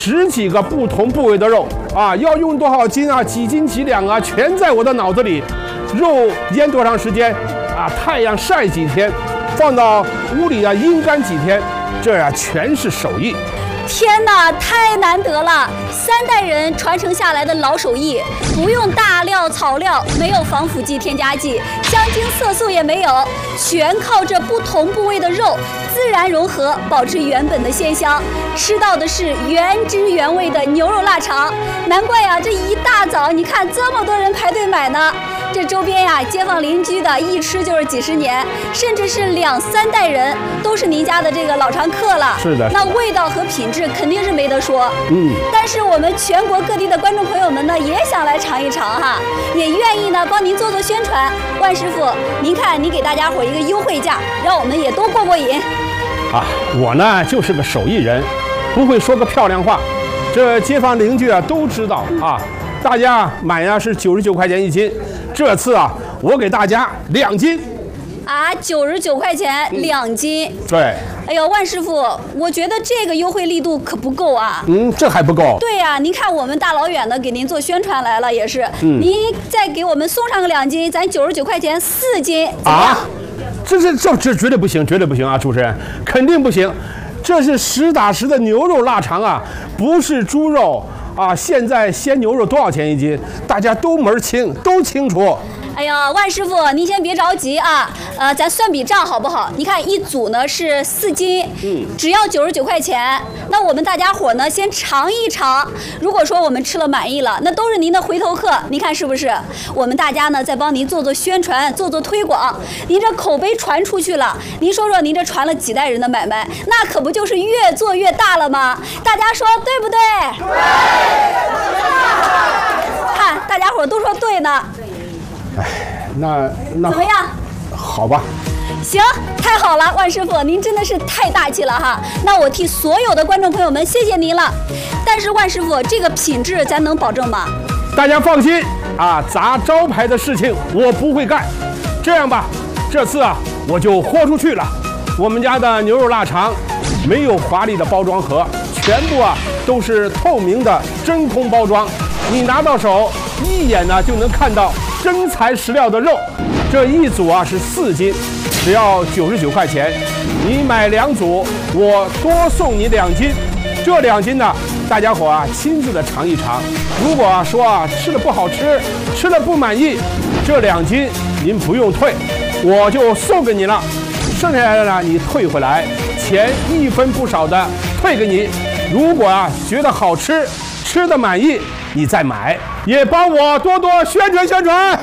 10几个不同部位的肉啊，要用多少斤啊，几斤几两啊，全在我的脑子里。肉腌多长时间啊？太阳晒几天，放到屋里啊阴干几天，这呀全是手艺。 天哪，太难得了！3代人传承下来的老手艺，不用大料草料，没有防腐剂、添加剂，香精色素也没有，全靠这不同部位的肉自然融合，保持原本的鲜香。吃到的是原汁原味的牛肉腊肠，难怪呀，这一大早你看这么多人排队买呢。这周边呀，街坊邻居的一吃就是几十年，甚至是2、3代人都是您家的这个老常客了。 是的， 那味道和品质肯定是没得说。但是我们全国各地的观众朋友们呢，也想来尝一尝哈，也愿意呢帮您做宣传。万师傅，您看您给大家伙一个优惠价，让我们也都过瘾。 啊，我呢就是个手艺人，不会说个漂亮话，这街坊邻居啊都知道啊。大家买呀是99块钱1斤，这次啊我给大家2斤。 啊，99块钱2斤。 对。 哎呦，万师傅，我觉得这个优惠力度可不够啊。 这还不够。 对呀，您看我们大老远的给您做宣传来了，也是。您再给我们送上个2斤，咱99块钱4斤，怎么样？ 这绝对不行，绝对不行啊！主持人，肯定不行。这是实打实的牛肉腊肠啊，不是猪肉啊！现在鲜牛肉多少钱1斤？大家都门清，都清楚。 哎呀，万师傅，您先别着急啊，咱算笔账好不好？你看一组呢是4斤，只要99块钱。那我们大家伙呢先尝一尝，如果说我们吃了满意了，那都是您的回头客。您看是不是？我们大家呢再帮您做宣传，做推广，您这口碑传出去了，您说说您这传了几代人的买卖，那可不就是越做越大了吗？大家说对不对？对。看大家伙都说对呢。 哎，那怎么样？ 好吧。 行，太好了，万师傅，您真的是太大气了哈！那我替所有的观众朋友们谢谢您了。但是万师傅，这个品质咱能保证吗？ 大家放心啊，砸招牌的事情我不会干。这样吧，这次啊我就豁出去了。我们家的牛肉腊肠没有华丽的包装盒，全部啊都是透明的真空包装，你拿到手一眼呢就能看到真材实料的肉。这一组啊是4斤，只要99块钱。你买2组，我多送你2斤。这2斤呢，大家伙啊亲自的尝一尝。如果说啊吃的不好吃，吃的不满意，这2斤您不用退，我就送给你了。剩下来的呢，你退回来，钱1分不少的退给你。如果啊觉得好吃，吃的满意，你再买，也帮我多多宣传宣传。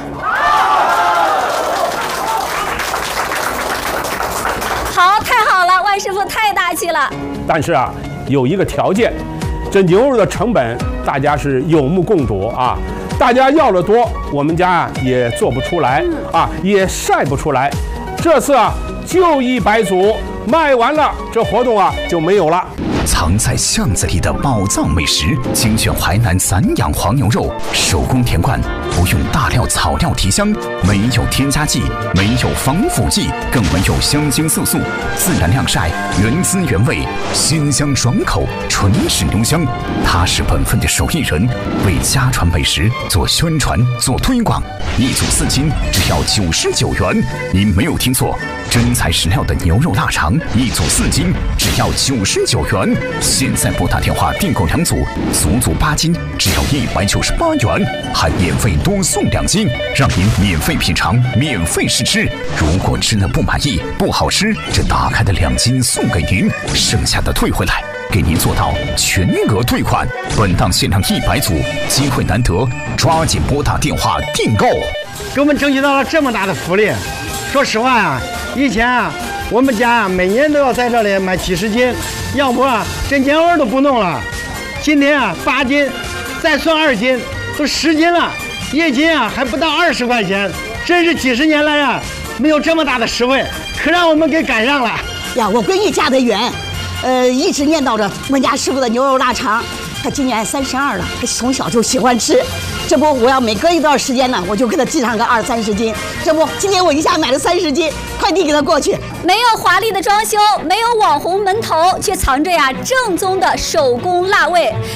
好，太好了，万师傅太大气了。 但是啊，有一个条件，这牛肉的成本大家是有目共睹啊。大家要的多，我们家啊也做不出来啊，也晒不出来。这次啊就100组，卖完了，这活动啊就没有了。 藏在巷子里的宝藏美食，精选淮南散养黄牛肉，手工填灌，不用大料草料提香，没有添加剂，没有防腐剂，更没有香精色素，自然晾晒，原汁原味，鲜香爽口，纯是牛香。他是本分的手艺人，为家传美食做宣传做推广。1组4斤，只要99元。您没有听错，真材实料的牛肉腊肠，1组4斤，只要99元。现在拨打电话订购2组，足足8斤，只要198元，还免费多送2斤，让您免费品尝，免费试吃。如果吃了不满意、不好吃，这打开的2斤送给您，剩下的退回来，给您做到全额退款。本档限量100组，机会难得，抓紧拨打电话订购。 给我们争取到了这么大的福利。说实话啊，以前啊，我们家啊每年都要在这里买几十斤，要不啊这年味都不弄了。今天啊8斤，再算2斤，都10斤了，1斤啊还不到20块钱，真是几十年来啊没有这么大的实惠，可让我们给赶上了呀！我闺女嫁得远，一直念叨着我们家师傅的牛肉腊肠。她今年32了，她从小就喜欢吃。这不，我要每隔一段时间呢，我就给她寄上个20、30斤。这不，今天我一下买了30斤，快递给她过去。 没有华丽的装修，没有网红门头，却藏着呀正宗的手工辣味。